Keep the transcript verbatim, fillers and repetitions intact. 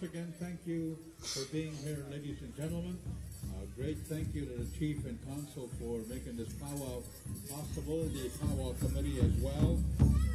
again, thank you for being here, ladies and gentlemen. Uh, great thank you to the Chief and Council for making this powwow possible, the powwow committee as well.